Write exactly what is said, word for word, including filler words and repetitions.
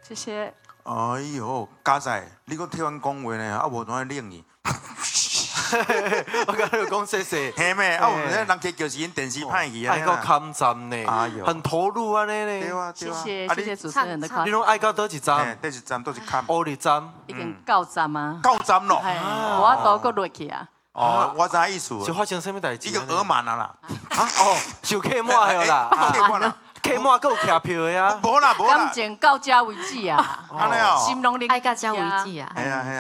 谢谢。 哎呦，嘉仔，你搁替阮讲话呢，啊无怎冷你？ 我跟你讲谢谢。 嘿咩？啊，有人人家就是因电视歹去啊。 爱到看站呢， 哎呦， 很投入安尼呢。 对啊，对谢啊。 谢谢谢主持人的夸你拢爱到倒一站？ 嘿，第一站倒一坎。 乌里站。 已经到站啊。 到站咯。 哎，我都搁落去啊。 哦，我知意思。 是发生什么代志？ 已经额满了啦。 啊哦，就客满了啦。 客满啦。 客满够徛票的啊。 无啦无啦。 感情到这为止啊。 安尼哦。 心拢爱到这为止啊。 系啊系啊。